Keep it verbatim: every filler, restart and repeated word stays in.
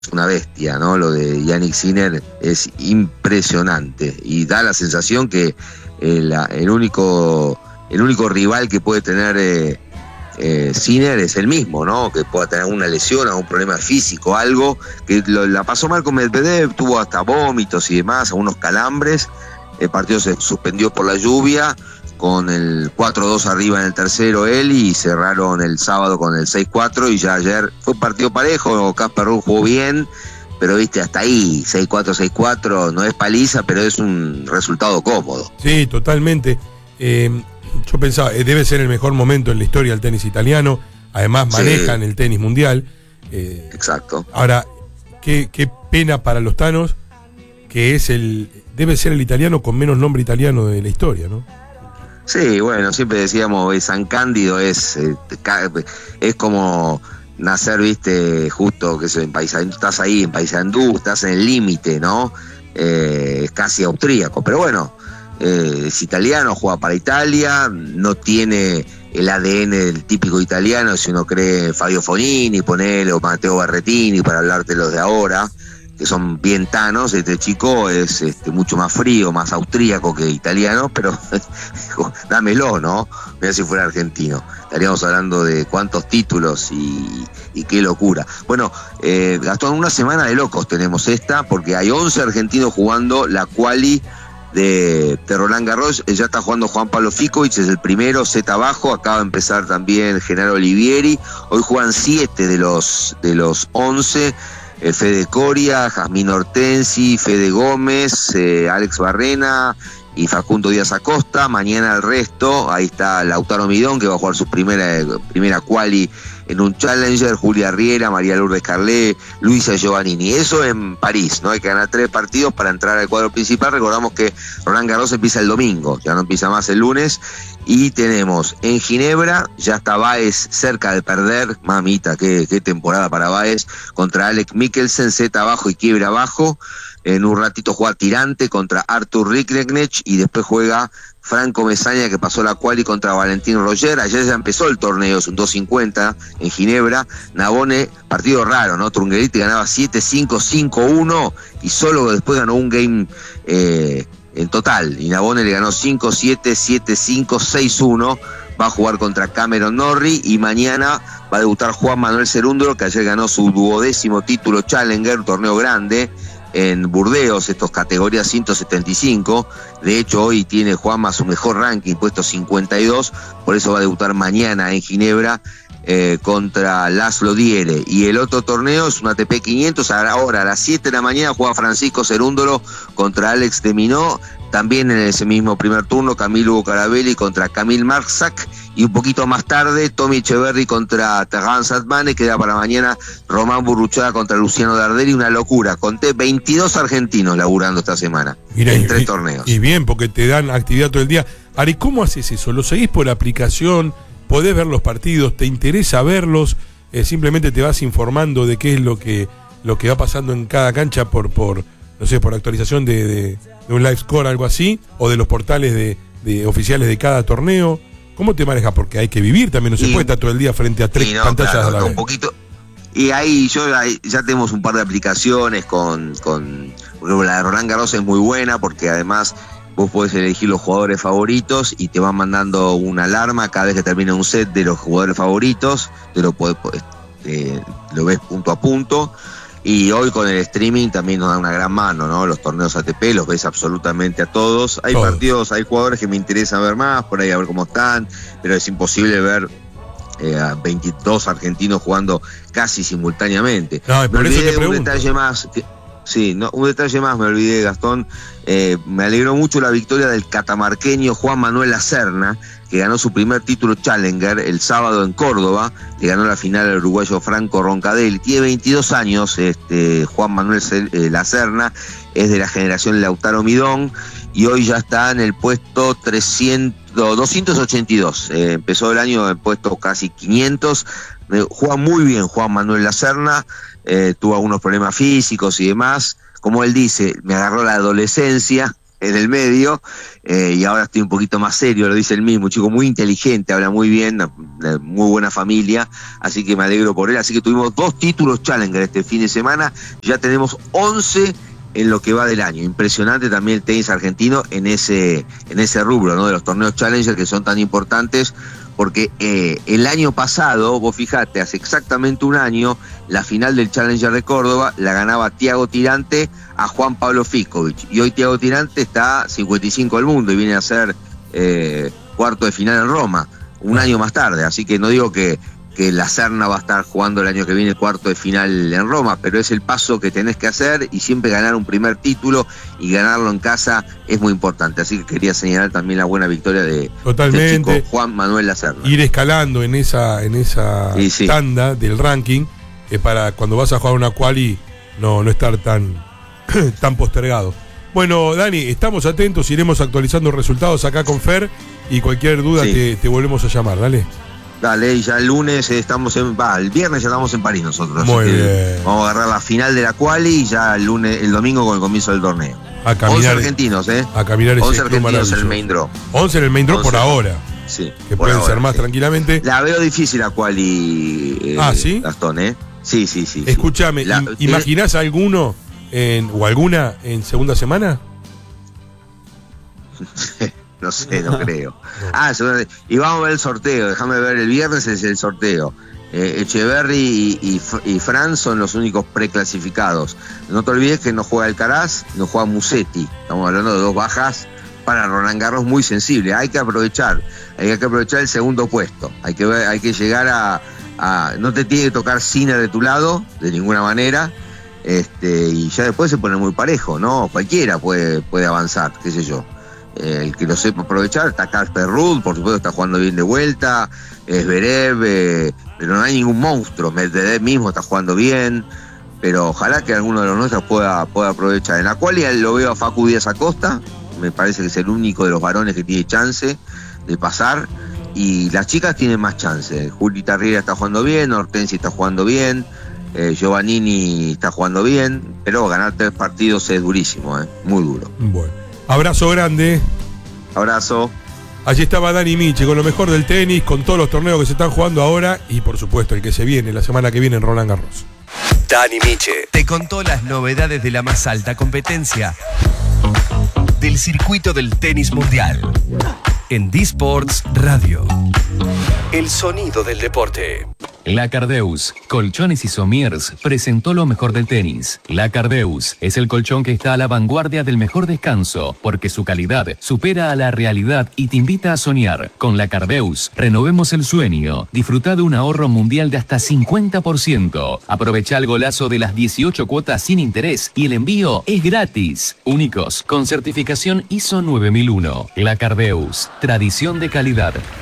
una bestia, ¿no? Lo de Jannik Sinner es impresionante y da la sensación que el, el único el único rival que puede tener eh, eh, Sinner es el mismo, ¿no? Que pueda tener una lesión, algún problema físico, algo que lo, la pasó mal con Medvedev, tuvo hasta vómitos y demás, algunos calambres. El partido se suspendió por la lluvia, con el cuatro dos arriba en el tercero él, y cerraron el sábado con el seis cuatro, y ya ayer fue un partido parejo. Casper Ruud jugó bien, pero viste, hasta ahí, seis cuatro, seis cuatro, no es paliza, pero es un resultado cómodo. Sí, totalmente. Eh, yo pensaba, eh, debe ser el mejor momento en la historia del tenis italiano, además manejan sí. el tenis mundial. Eh, Exacto. Ahora, qué, qué pena para los tanos, que es el debe ser el italiano con menos nombre italiano de la historia, ¿no? Sí, bueno, siempre decíamos, eh, San Cándido es, eh, es como nacer, viste, justo que en Paysandú, estás ahí en Paysandú, estás en el límite, ¿no? Eh, es casi austríaco, pero bueno, eh, es italiano, juega para Italia, no tiene el A D N del típico italiano, si uno cree Fabio Fognini, ponele, o Matteo Berrettini, para hablarte los de ahora, que son bien tanos. Este chico es este, mucho más frío, más austríaco que italiano, pero dámelo, ¿no? Mira si fuera argentino. Estaríamos hablando de cuántos títulos y, y qué locura. Bueno, eh, Gastón, una semana de locos tenemos esta, porque hay once argentinos jugando la quali de, de Roland Garros. Ya está jugando Juan Pablo Ficovich, es el primero, set abajo. Acaba de empezar también Genaro Olivieri. Hoy juegan siete de los, de los once. Eh, Fede Coria, Jazmín Hortensi, Fede Gómez, eh, Alex Barrena y Facundo Díaz Acosta. Mañana el resto, ahí está Lautaro Midón, que va a jugar su primera, primera quali en un Challenger, Julia Riera, María Lourdes Carlé, Luisa Giovannini. Eso en París, ¿no? Hay que ganar tres partidos para entrar al cuadro principal. Recordamos que Roland Garros empieza el domingo, ya no empieza más el lunes. Y tenemos en Ginebra, ya está Baez cerca de perder, mamita, qué, qué temporada para Baez, contra Alex Mikkelsen, set abajo y quiebra abajo. En un ratito juega Tirante contra Artur Riknecht, y después juega Franco Mesaña, que pasó la quali, contra Valentín Roger. Ayer ya empezó el torneo, es un dos cincuenta en Ginebra. Navone, partido raro, ¿no? Trungeliti ganaba siete cinco, cinco uno, y solo después ganó un game eh, en total, y Navone le ganó cinco siete, siete cinco, seis uno. Va a jugar contra Cameron Norrie, y mañana va a debutar Juan Manuel Cerúndolo, que ayer ganó su duodécimo título Challenger, un torneo grande en Burdeos, estos categorías ciento setenta y cinco. De hecho, hoy tiene Juanma su mejor ranking, puesto cincuenta y dos, por eso va a debutar mañana en Ginebra eh, contra Laszlo Diere. Y el otro torneo es un A T P quinientos, ahora a las siete de la mañana juega Francisco Cerúndolo contra Alex de Minot. También en ese mismo primer turno, Camilo Hugo Carabelli contra Camille Marsac. Y un poquito más tarde, Tommy Echeverry contra Terrence Atmane. Queda para mañana Román Burruchaga contra Luciano Darderi. Una locura. Conté veintidós argentinos laburando esta semana. Mirá, en y, tres torneos. Y bien, porque te dan actividad todo el día. Ari, ¿cómo haces eso? ¿Lo seguís por la aplicación? ¿Podés ver los partidos? ¿Te interesa verlos? Eh, ¿Simplemente te vas informando de qué es lo que, lo que va pasando en cada cancha por, por no sé, por actualización de, de, de un live score, algo así? ¿O de los portales de, de oficiales de cada torneo? ¿Cómo te manejas? Porque hay que vivir también, no se y, puede estar todo el día frente a tres no, pantallas claro, a la vez. Un poquito. Y ahí yo ahí, ya tenemos un par de aplicaciones con, con la de Roland Garros es muy buena, porque además vos podés elegir los jugadores favoritos y te van mandando una alarma cada vez que termina un set de los jugadores favoritos, te lo, podés, eh, lo ves punto a punto. Y hoy con el streaming también nos da una gran mano, ¿no? Los torneos A T P los ves absolutamente a todos. Hay todos. partidos, hay jugadores que me interesa ver más, por ahí a ver cómo están, pero es imposible ver eh, a veintidós argentinos jugando casi simultáneamente. No, por me eso olvidé te pregunto. Un detalle más, que, sí, no, un detalle más me olvidé, Gastón. Eh, me alegró mucho la victoria del catamarqueño Juan Manuel Lacerna, que ganó su primer título Challenger el sábado en Córdoba. Le ganó la final al uruguayo Franco Roncadelli. Tiene veintidós años, este Juan Manuel Lacerna, es de la generación Lautaro Midón, y hoy ya está en el puesto trescientos, doscientos ochenta y dos. Eh, empezó el año en puesto casi quinientos. Eh, juega muy bien Juan Manuel Lacerna, eh, tuvo algunos problemas físicos y demás. Como él dice, me agarró la adolescencia, en el medio, eh, y ahora estoy un poquito más serio, lo dice él mismo, un chico muy inteligente, habla muy bien, de muy buena familia, así que me alegro por él. Así que tuvimos dos títulos Challenger este fin de semana, ya tenemos once en lo que va del año. Impresionante también el tenis argentino en ese, en ese rubro, ¿no? De los torneos Challenger que son tan importantes, porque eh, el año pasado, vos fijate, hace exactamente un año, la final del Challenger de Córdoba la ganaba Thiago Tirante a Juan Pablo Fickovic, y hoy Thiago Tirante está cincuenta y cinco del mundo y viene a ser eh, cuarto de final en Roma, un año más tarde, así que no digo que que la Serna va a estar jugando el año que viene el cuarto de final en Roma, pero es el paso que tenés que hacer, y siempre ganar un primer título y ganarlo en casa es muy importante. Así que quería señalar también la buena victoria de, Totalmente. de chico Juan Manuel La Serna. Ir escalando en esa en esa sí, sí. tanda del ranking, eh, para cuando vas a jugar una quali no, no estar tan, tan postergado. Bueno, Dani, estamos atentos, iremos actualizando resultados acá con Fer, y cualquier duda sí. te, te volvemos a llamar, dale. Dale, y ya el lunes estamos en, va, el viernes ya estamos en París nosotros. Muy bien. Vamos a agarrar la final de la quali y ya el lunes, el domingo con el comienzo del torneo. A caminar, once argentinos, ¿eh? A caminar ese once argentinos en el main draw. once en el main draw por ahora. Sí. Que pueden ahora, ser más sí. tranquilamente. La veo difícil la quali, eh, ah, ¿sí? Gastón, ¿eh? Sí, sí, sí. Escúchame, sí. ¿imaginás alguno en, o alguna en segunda semana? No sé, no creo. Ah, y vamos a ver el sorteo. Déjame ver, el viernes es el sorteo. Eh, Echeverry y, y, y Fran son los únicos preclasificados. No te olvides que no juega Alcaraz, no juega Musetti. Estamos hablando de dos bajas para Roland Garros muy sensible. Hay que aprovechar, hay que aprovechar el segundo puesto. Hay que ver, hay que llegar a, a no te tiene que tocar Sinner de tu lado, de ninguna manera. Este, y ya después se pone muy parejo, ¿no? Cualquiera puede, puede avanzar, qué sé yo. Eh, el que lo sepa aprovechar, está Casper Ruud, por supuesto está jugando bien de vuelta, Zverev, eh, pero no hay ningún monstruo. Medvedev mismo está jugando bien, pero ojalá que alguno de los nuestros pueda, pueda aprovechar. En la cual lo veo a Facu Díaz Acosta, me parece que es el único de los varones que tiene chance de pasar, y las chicas tienen más chance. Juli Tarriera está jugando bien, Hortensi está jugando bien, eh, Giovannini está jugando bien, pero ganar tres partidos es durísimo, eh, muy duro. Bueno. Abrazo grande. Abrazo. Allí estaba Dani Miche con lo mejor del tenis, con todos los torneos que se están jugando ahora, y por supuesto el que se viene la semana que viene en Roland Garros. Dani Miche te contó las novedades de la más alta competencia del circuito del tenis mundial en D-Sports Radio. El sonido del deporte. La Cardeus, Colchones y Somiers, presentó lo mejor del tenis. La Cardeus es el colchón que está a la vanguardia del mejor descanso, porque su calidad supera a la realidad y te invita a soñar. Con La Cardeus, renovemos el sueño. Disfruta de un ahorro mundial de hasta cincuenta por ciento. Aprovecha el golazo de las dieciocho cuotas sin interés y el envío es gratis. Únicos, con certificación I S O nueve mil uno. La Cardeus, tradición de calidad.